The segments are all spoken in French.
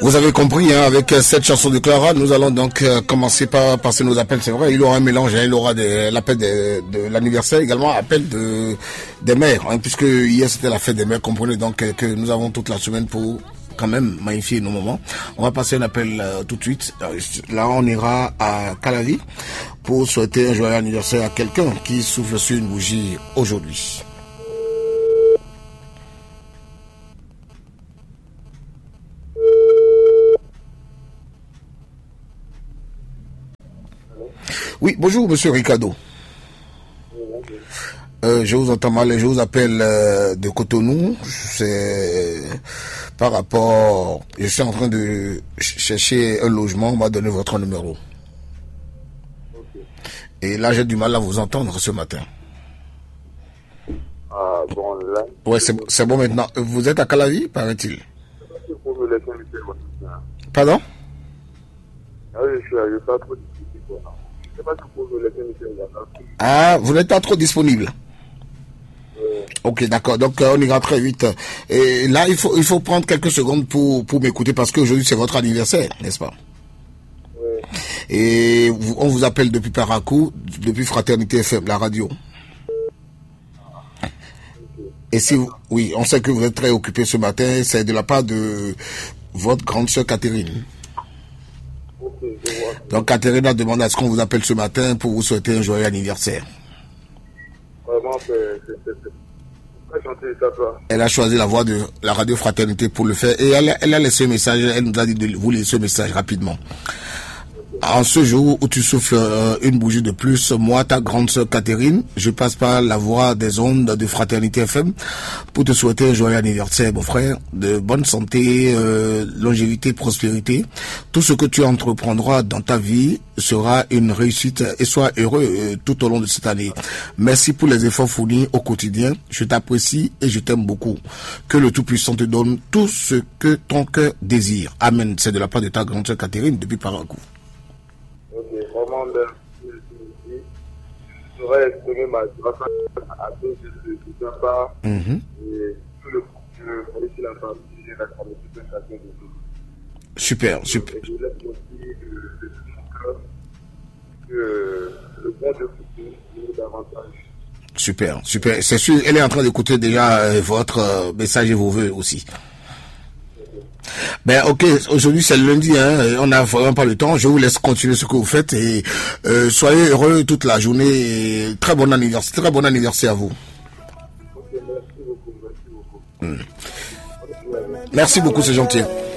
Vous avez compris, hein, avec cette chanson de Clara, nous allons donc commencer par passer nos appels. C'est vrai, il y aura un mélange, hein, il y aura l'appel de l'anniversaire, également appel des mères, hein, puisque hier c'était la fête des mères. Comprenez donc que nous avons toute la semaine pour quand même magnifier nos moments. On va passer un appel tout de suite. Là, on ira à Calavi pour souhaiter un joyeux anniversaire à quelqu'un qui souffle sur une bougie aujourd'hui. Oui, bonjour, monsieur Ricardo. Je vous entends mal, je vous appelle de Cotonou. C'est par rapport... Je suis en train de chercher un logement, on m'a donné votre numéro. Et là, j'ai du mal à vous entendre ce matin. Ah, bon, là... Ouais, c'est bon maintenant. Vous êtes à Calavi, paraît-il? Pardon? Ah oui, je suis pas trop disponible. Ah, vous n'êtes pas trop disponible. Ok, d'accord. Donc, on ira très vite. Et là, il faut prendre quelques secondes pour m'écouter parce qu'aujourd'hui, c'est votre anniversaire, n'est-ce pas? Et on vous appelle depuis Paracou, depuis Fraternité FM, la radio. Et si oui, on sait que vous êtes très occupé ce matin, c'est de la part de votre grande sœur Catherine. Donc Catherine a demandé à ce qu'on vous appelle ce matin pour vous souhaiter un joyeux anniversaire. Vraiment, c'est très gentil, ça va. Elle a choisi la voix de la radio Fraternité pour le faire et elle a laissé un message, elle nous a dit de vous laisser un message rapidement. En ce jour où tu souffles une bougie de plus, moi, ta grande sœur Catherine, je passe par la voix des ondes de Fraternité FM pour te souhaiter un joyeux anniversaire, mon frère, de bonne santé, longévité, prospérité. Tout ce que tu entreprendras dans ta vie sera une réussite et sois heureux tout au long de cette année. Merci pour les efforts fournis au quotidien. Je t'apprécie et je t'aime beaucoup. Que le Tout-Puissant te donne tout ce que ton cœur désire. Amen. C'est de la part de ta grande sœur Catherine depuis Paracou. Vraiment, je voudrais exprimer ma gratitude à tous de ta part et tout le groupe ici la famille et la communauté de chacun de nous. Super, super. Et je laisse aussi de tout mon cœur que le bon Dieu nous davantage. Super, super. C'est sûr, elle est en train d'écouter déjà votre message et vos vœux aussi. Ben ok, aujourd'hui c'est le lundi, hein, on n'a vraiment pas le temps. Je vous laisse continuer ce que vous faites et soyez heureux toute la journée. Et très bon anniversaire à vous. Okay, merci beaucoup. Merci beaucoup, c'est gentil.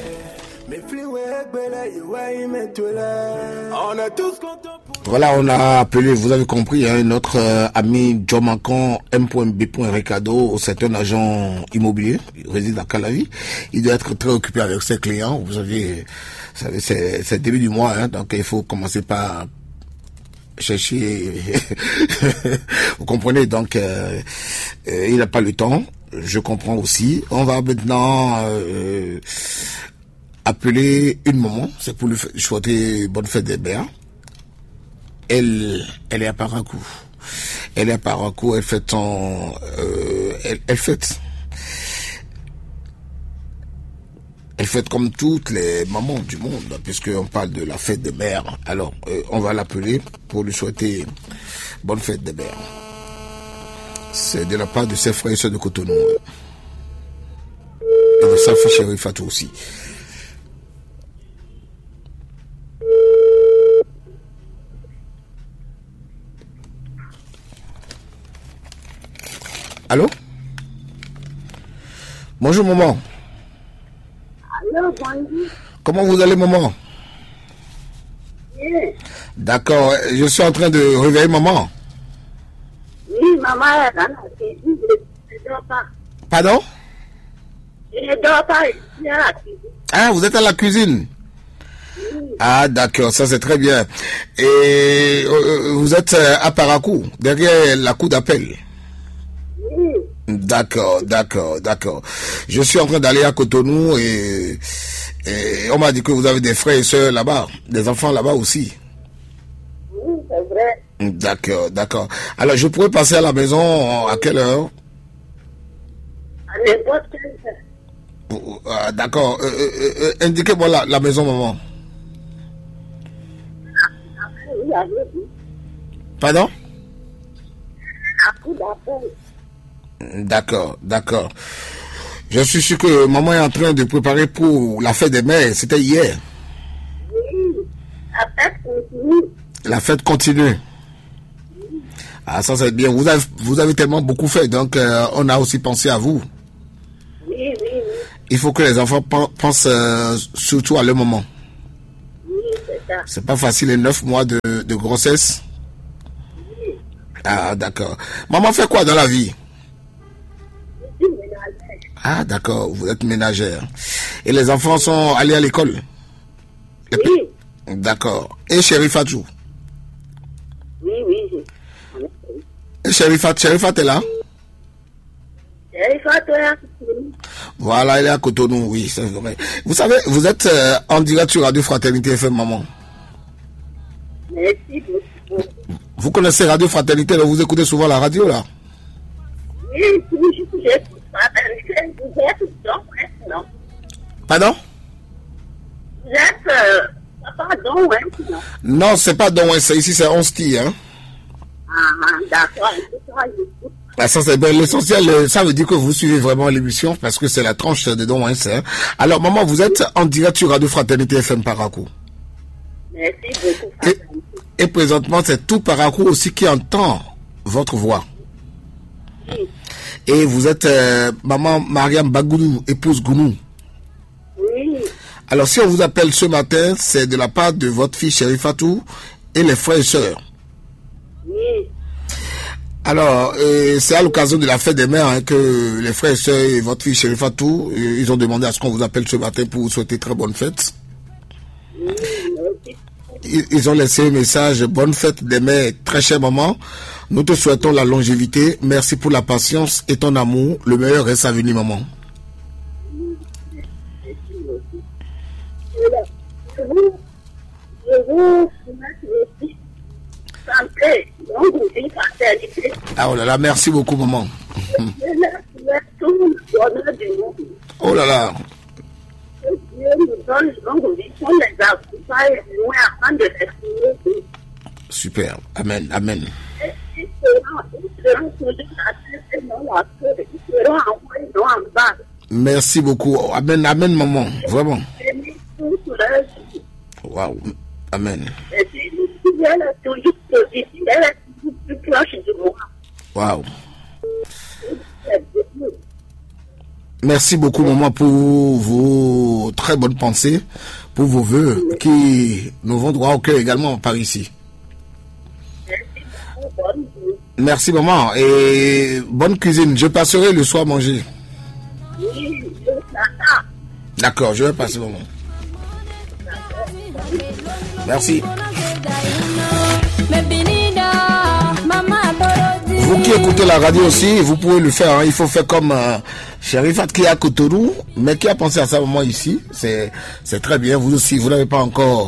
Voilà, on a appelé, vous avez compris, hein, notre ami Jomancon M.B. Ricardo, c'est un agent immobilier, il réside à Calavi. Il doit être très occupé avec ses clients. Vous savez c'est le début du mois, hein, donc il faut commencer par chercher. Vous comprenez, donc il n'a pas le temps. Je comprends aussi. On va maintenant appeler une maman, c'est pour lui souhaiter bonne fête des mères. Elle est à Paracou. Elle est à Paracou, elle fête elle fête comme toutes les mamans du monde, puisqu'on parle de la fête des mères. Alors, on va l'appeler pour lui souhaiter bonne fête des mères. C'est de la part de ses frères et soeurs de Cotonou. Et de sa fille chérie Fatou aussi. Allô? Bonjour maman. Allô, bonjour. Comment vous allez maman? Oui. D'accord, je suis en train de réveiller maman. Oui, maman est dans la cuisine, je ne dors pas. Pardon? Je ne dors pas, je suis à la cuisine. Ah, vous êtes à la cuisine? Oui. Ah, d'accord, ça c'est très bien. Et vous êtes à Paracou, derrière la cour d'appel? Oui. D'accord. Je suis en train d'aller à Cotonou et on m'a dit que vous avez des frères et sœurs là-bas, des enfants là-bas aussi. Oui, c'est vrai. D'accord. Alors, je pourrais passer à la maison à quelle heure? À n'importe quelle heure. D'accord. Indiquez-moi la maison, maman. Oui, avec vous. Pardon? À coup d'appel. D'accord, d'accord. Je suis sûr que maman est en train de préparer pour la fête des mères. C'était hier. Oui. La fête continue. La fête continue. Ah, ça c'est bien. Vous avez tellement beaucoup fait, donc on a aussi pensé à vous. Oui, oui, oui. Il faut que les enfants pensent surtout à leur moment. Oui, c'est ça. C'est pas facile, les 9 mois de grossesse. Oui. Ah, d'accord. Maman fait quoi dans la vie? Je suis ménagère. Ah, d'accord, vous êtes ménagère. Et les enfants sont allés à l'école? Oui. D'accord. Et Chérifatou? Oui, oui. Et Chérifat est là? Voilà, elle est à Cotonou, oui, c'est vrai. Vous savez, vous êtes en direct sur Radio Fraternité FM, maman. Merci beaucoup. Vous connaissez Radio Fraternité, là, vous écoutez souvent la radio, là? Oui, j'écoute Fraternité. Vous êtes donc, non? Pardon? Vous êtes, pardon, non? Non, c'est pas Don Wens, ici c'est Onski, hein? Ah, d'accord. Ah, ça c'est bien. L'essentiel, ça veut dire que vous suivez vraiment l'émission parce que c'est la tranche de Don Wens, hein? Alors, maman, vous êtes en direct sur Radio Fraternité FM Parakou. Merci beaucoup, Fraternité. Et présentement, c'est tout Parakou aussi qui entend votre voix. Oui. Et vous êtes maman Mariam Bagounou, épouse Gounou. Oui. Alors, si on vous appelle ce matin, c'est de la part de votre fille Chérifatou et les frères et sœurs. Oui. Alors, c'est à l'occasion de la fête des mères hein, que les frères et sœurs et votre fille Chérifatou, ils ont demandé à ce qu'on vous appelle ce matin pour vous souhaiter très bonne fête. Oui. Merci. Ils ont laissé un message, bonne fête des mères, très chère maman. Nous te souhaitons la longévité. Merci pour la patience et ton amour. Le meilleur reste à venir, maman. Je vous souhaite aussi santé, longue vie, fraternité. Ah oh là là, merci beaucoup, maman. Je leur souhaite tout le bonheur du monde. Oh là là. Que Dieu nous donne longue vie, qu'on les accompagne loin afin de l'exprimer. Super. Amen. Amen. Et ils seront toujours à tête et non à cœur. Ils seront en haut et non en bas. Merci beaucoup. Amen. Amen, maman. Vraiment. Et tout sur leur vie. Waouh. Amen. Et puis, elle est toujours positive, elle est toujours plus proche de moi. Waouh. Merci beaucoup, maman, pour vos très bonnes pensées, pour vos vœux qui nous vont droit au cœur également par ici. Merci, maman. Et bonne cuisine. Je passerai le soir manger. Oui, je t'attends. D'accord, je vais passer, maman. Merci. Vous qui écoutez la radio aussi, vous pouvez le faire. Hein. Il faut faire comme Chérifat qui est à Cotonou, mais qui a pensé à ça moment ici. C'est très bien. Vous aussi, vous n'avez pas encore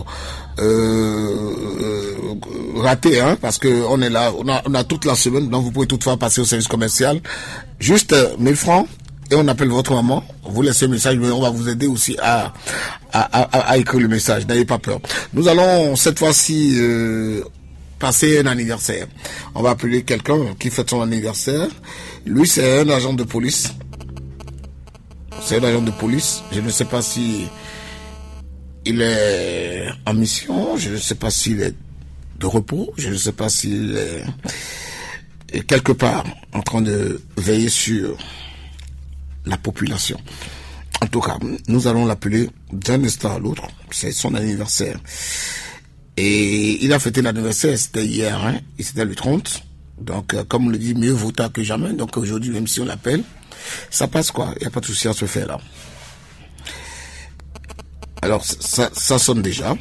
raté, hein, parce que on est là, on a toute la semaine, donc vous pouvez toutefois passer au service commercial. Juste 1000 francs. Et on appelle votre maman, vous laissez un message, mais on va vous aider aussi à écrire le message, n'ayez pas peur. Nous allons cette fois-ci passer un anniversaire. On va appeler quelqu'un qui fête son anniversaire. Lui, c'est un agent de police. C'est un agent de police. Je ne sais pas si il est en mission, je ne sais pas s'il est de repos, je ne sais pas s'il est quelque part en train de veiller sur la population. En tout cas, nous allons l'appeler d'un instant à l'autre. C'est son anniversaire. Et il a fêté l'anniversaire, c'était hier, hein, et c'était le 30. Donc, comme on le dit, mieux vaut tard que jamais. Donc, aujourd'hui, même si on l'appelle, ça passe quoi. Il n'y a pas de souci à se faire là. Alors, ça sonne déjà.